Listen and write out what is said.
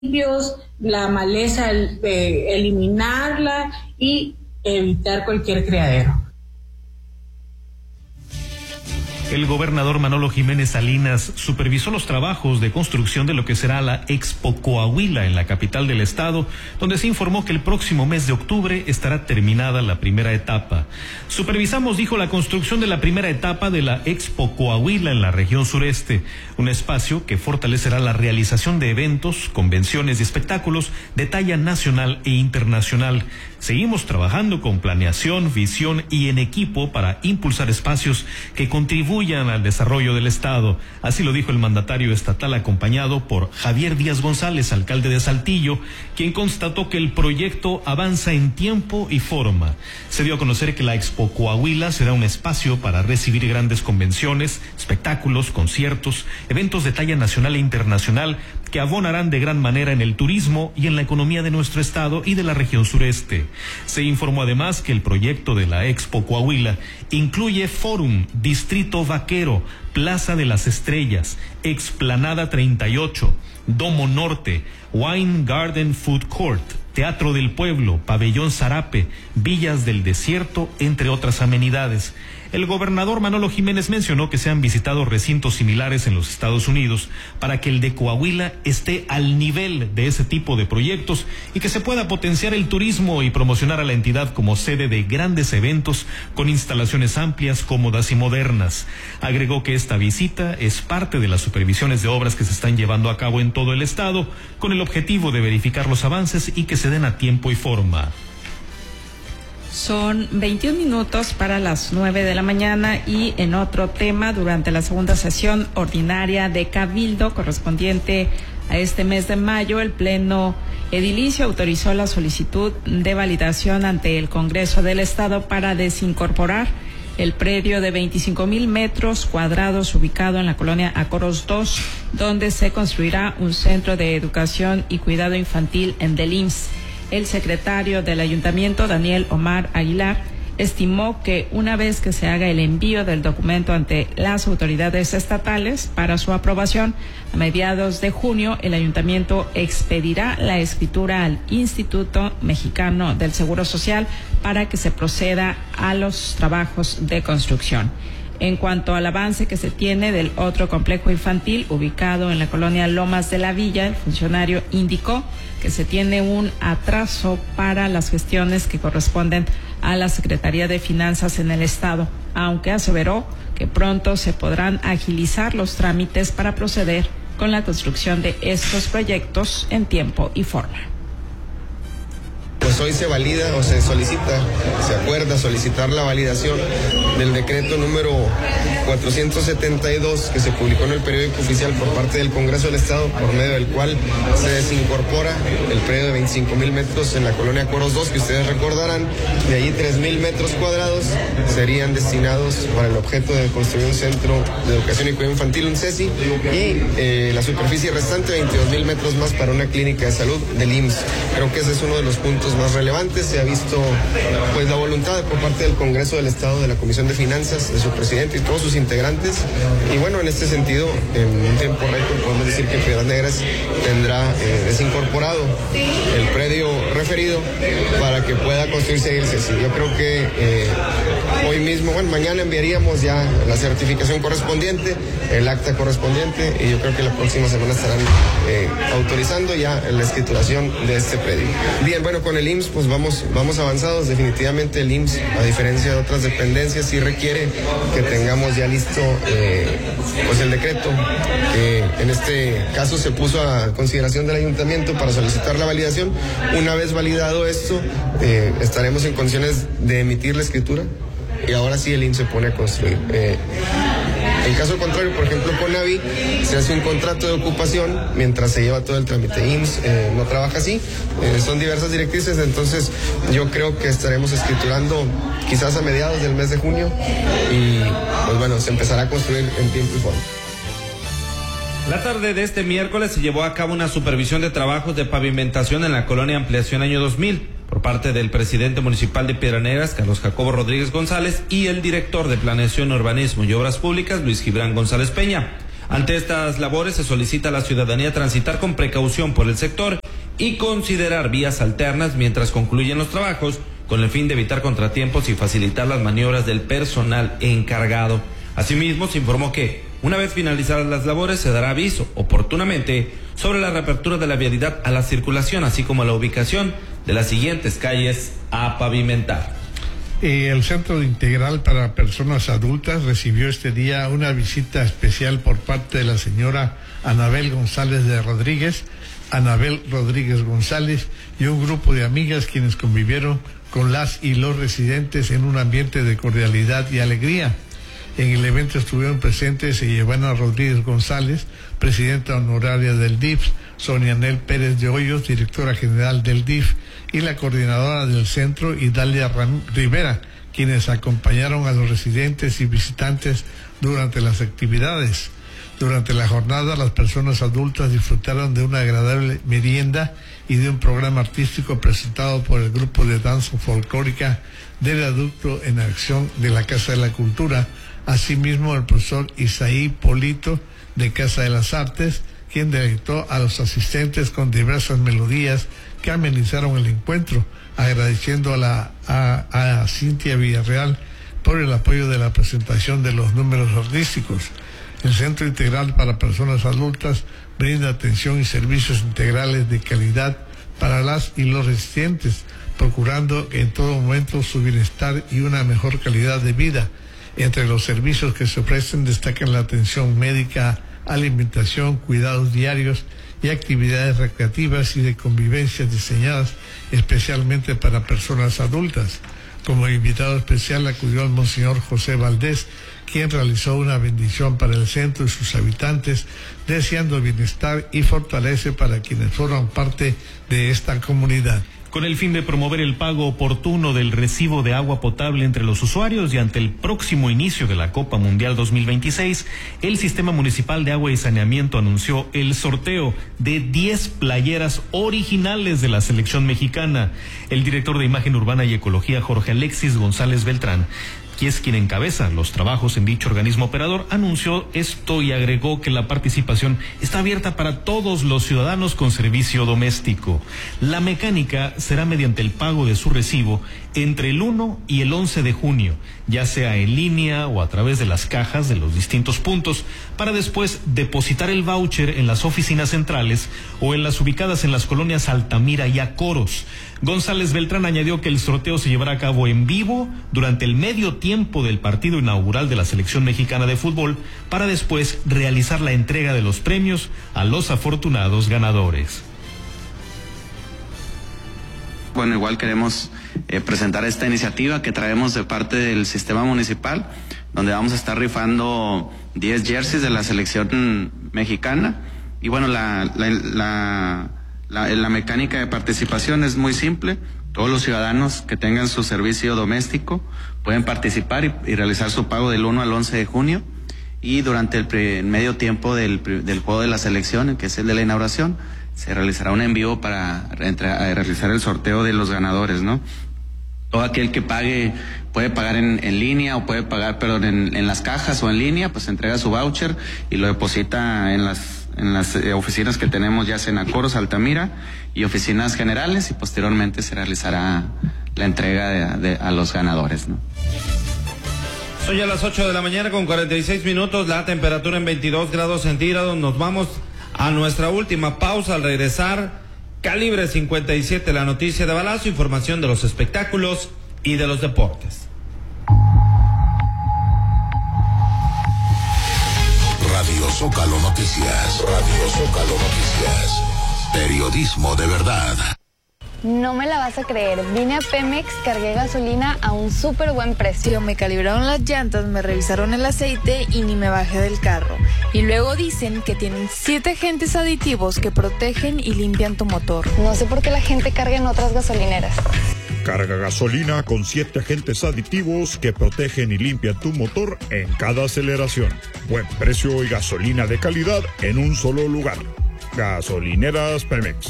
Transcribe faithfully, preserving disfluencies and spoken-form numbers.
la maleza, eh, eliminarla y evitar cualquier criadero. El gobernador Manolo Jiménez Salinas supervisó los trabajos de construcción de lo que será la Expo Coahuila en la capital del estado, donde se informó que el próximo mes de octubre estará terminada la primera etapa. Supervisamos, dijo, la construcción de la primera etapa de la Expo Coahuila en la región sureste, un espacio que fortalecerá la realización de eventos, convenciones y espectáculos de talla nacional e internacional. Seguimos trabajando con planeación, visión y en equipo para impulsar espacios que contribuyan al desarrollo del estado. Así lo dijo el mandatario estatal, acompañado por Javier Díaz González, alcalde de Saltillo, quien constató que el proyecto avanza en tiempo y forma. Se dio a conocer que la Expo Coahuila será un espacio para recibir grandes convenciones, espectáculos, conciertos, eventos de talla nacional e internacional que abonarán de gran manera en el turismo y en la economía de nuestro estado y de la región sureste. Se informó además que el proyecto de la Expo Coahuila incluye Fórum, Distrito Vaquero, Plaza de las Estrellas, Explanada treinta y ocho, Domo Norte, Wine Garden Food Court, Teatro del Pueblo, Pabellón Zarape, Villas del Desierto, entre otras amenidades. El gobernador Manolo Jiménez mencionó que se han visitado recintos similares en los Estados Unidos para que el de Coahuila esté al nivel de ese tipo de proyectos y que se pueda potenciar el turismo y promocionar a la entidad como sede de grandes eventos con instalaciones amplias, cómodas y modernas. Agregó que esta visita es parte de las supervisiones de obras que se están llevando a cabo en todo el estado con el objetivo de verificar los avances y que se den a tiempo y forma. Son veintiún minutos para las nueve de la mañana y en otro tema, durante la segunda sesión ordinaria de Cabildo correspondiente a este mes de mayo, el Pleno Edilicio autorizó la solicitud de validación ante el Congreso del Estado para desincorporar el predio de veinticinco mil metros cuadrados ubicado en la colonia Acoros dos, donde se construirá un centro de educación y cuidado infantil en del I M S S. El secretario del Ayuntamiento, Daniel Omar Aguilar, estimó que una vez que se haga el envío del documento ante las autoridades estatales para su aprobación, a mediados de junio, el Ayuntamiento expedirá la escritura al Instituto Mexicano del Seguro Social para que se proceda a los trabajos de construcción. En cuanto al avance que se tiene del otro complejo infantil ubicado en la colonia Lomas de la Villa, el funcionario indicó que se tiene un atraso para las gestiones que corresponden a la Secretaría de Finanzas en el Estado, aunque aseveró que pronto se podrán agilizar los trámites para proceder con la construcción de estos proyectos en tiempo y forma. Pues hoy se valida o se solicita, se acuerda solicitar la validación del decreto número cuatrocientos setenta y dos que se publicó en el periódico oficial por parte del Congreso del Estado, por medio del cual se desincorpora el predio de veinticinco mil metros en la colonia Coros dos, que ustedes recordarán, de allí tres mil metros cuadrados serían destinados para el objeto de construir un centro de educación y cuidado infantil, un C E S I, y eh, la superficie restante, veintidós mil metros más para una clínica de salud del I M S S. Creo que ese es uno de los puntos más relevantes. Se ha visto pues la voluntad por parte del Congreso del Estado, de la Comisión de Finanzas, de su presidente y todos sus integrantes, y bueno, en este sentido, en un tiempo récord podemos decir que Piedras Negras tendrá eh, desincorporado el predio referido para que pueda construirse el C E S I. Yo creo que eh, hoy mismo, bueno, mañana enviaríamos ya la certificación correspondiente, el acta correspondiente, y yo creo que la próxima semana estarán eh, autorizando ya la escrituración de este predio. Bien, bueno, con el I M S S pues vamos, vamos avanzados. Definitivamente el I M S S, a diferencia de otras dependencias, sí requiere que tengamos ya listo eh, pues el decreto, que en este caso se puso a consideración del ayuntamiento para solicitar la validación. Una vez validado esto, eh, estaremos en condiciones de emitir la escritura y ahora sí el I M S S se pone a construir. Eh, En caso contrario, por ejemplo, con Navi se hace un contrato de ocupación mientras se lleva todo el trámite. I M S S eh, no trabaja así, eh, son diversas directrices, entonces yo creo que estaremos escriturando quizás a mediados del mes de junio y pues bueno, se empezará a construir en tiempo y forma. La tarde de este miércoles se llevó a cabo una supervisión de trabajos de pavimentación en la colonia Ampliación Año dos mil por parte del presidente municipal de Piedras Negras, Carlos Jacobo Rodríguez González, y el director de Planeación, Urbanismo y Obras Públicas, Luis Gibran González Peña. Ante estas labores se solicita a la ciudadanía transitar con precaución por el sector y considerar vías alternas mientras concluyen los trabajos, con el fin de evitar contratiempos y facilitar las maniobras del personal encargado. Asimismo, se informó que, una vez finalizadas las labores, se dará aviso oportunamente sobre la reapertura de la vialidad a la circulación, así como la ubicación de las siguientes calles a pavimentar. El Centro Integral para Personas Adultas recibió este día una visita especial por parte de la señora Anabel González de Rodríguez, Anabel Rodríguez González y un grupo de amigas quienes convivieron con las y los residentes en un ambiente de cordialidad y alegría. En el evento estuvieron presentes Giovanna Rodríguez González, presidenta honoraria del D I F, Sonia Nel Pérez de Hoyos, directora general del D I F, y la coordinadora del centro, Idalia Ram Rivera, quienes acompañaron a los residentes y visitantes durante las actividades. Durante la jornada, las personas adultas disfrutaron de una agradable merienda y de un programa artístico presentado por el grupo de danza folclórica del Adulto en Acción de la Casa de la Cultura. Asimismo, el profesor Isaí Polito, de Casa de las Artes, quien deleitó a los asistentes con diversas melodías que amenizaron el encuentro, agradeciendo a, la, a, a Cintia Villarreal por el apoyo de la presentación de los números artísticos. El Centro Integral para Personas Adultas brinda atención y servicios integrales de calidad para las y los residentes, procurando en todo momento su bienestar y una mejor calidad de vida. Entre los servicios que se ofrecen destacan la atención médica, alimentación, cuidados diarios y actividades recreativas y de convivencia diseñadas especialmente para personas adultas. Como invitado especial acudió el Monseñor José Valdés, quien realizó una bendición para el centro y sus habitantes, deseando bienestar y fortaleza para quienes forman parte de esta comunidad. Con el fin de promover el pago oportuno del recibo de agua potable entre los usuarios y ante el próximo inicio de la Copa Mundial dos mil veintiséis, el Sistema Municipal de Agua y Saneamiento anunció el sorteo de diez playeras originales de la selección mexicana. El director de Imagen Urbana y Ecología, Jorge Alexis González Beltrán, que es quien encabeza los trabajos en dicho organismo operador, anunció esto y agregó que la participación está abierta para todos los ciudadanos con servicio doméstico. La mecánica será mediante el pago de su recibo entre el uno y el once de junio, ya sea en línea o a través de las cajas de los distintos puntos, para después depositar el voucher en las oficinas centrales o en las ubicadas en las colonias Altamira y Acoros. González Beltrán añadió que el sorteo se llevará a cabo en vivo durante el medio tiempo del partido inaugural de la selección mexicana de fútbol, para después realizar la entrega de los premios a los afortunados ganadores. Bueno, igual queremos eh, presentar esta iniciativa que traemos de parte del sistema municipal, donde vamos a estar rifando diez jerseys de la selección mexicana. Y bueno, la, la, la, la, la mecánica de participación es muy simple. Todos los ciudadanos que tengan su servicio doméstico pueden participar y, y realizar su pago del uno al once de junio. Y durante el, pre, el medio tiempo del, del juego de la selección, que es el de la inauguración, se realizará un en vivo para re, realizar el sorteo de los ganadores, ¿no? Todo aquel que pague, puede pagar en, en línea o puede pagar, perdón, en, en las cajas o en línea, pues entrega su voucher y lo deposita en las, en las eh, oficinas que tenemos, ya sea en Acoros, Altamira y oficinas generales, y posteriormente se realizará la entrega de, de, a los ganadores, ¿no? Son ya las ocho de la mañana con cuarenta y seis minutos, la temperatura en veintidós grados centígrados. Nos vamos a nuestra última pausa. Al regresar, Calibre cincuenta y siete, la noticia de balazo, información de los espectáculos y de los deportes. Radio Zócalo Noticias, Radio Zócalo Noticias, periodismo de verdad. No me la vas a creer, vine a Pemex, cargué gasolina a un súper buen precio. Me calibraron las llantas, me revisaron el aceite y ni me bajé del carro. Y luego dicen que tienen siete agentes aditivos que protegen y limpian tu motor. No sé por qué la gente carga en otras gasolineras. Carga gasolina con siete agentes aditivos que protegen y limpian tu motor en cada aceleración. Buen precio y gasolina de calidad en un solo lugar. Gasolineras Pemex.